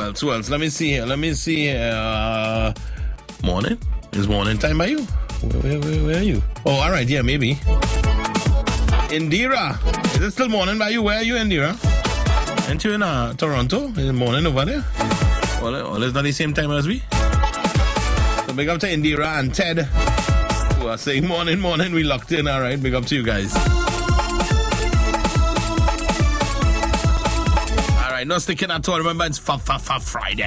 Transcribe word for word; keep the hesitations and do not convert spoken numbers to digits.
else? Who else? Let me see here. Let me see here. Uh, morning? Is morning time by you? Where, where, where, where are you? Oh, all right. Yeah, maybe. Indira. Is it still morning by you? Where are you, Indira? Aren't you in uh, Toronto? Is it morning over there? Well, well, it's not the same time as we. So big up to Indira and Ted, who are saying morning, morning. We locked in. All right. Big up to you guys. All right. No sticking at all. Remember, it's Fa Fa Fa Friday.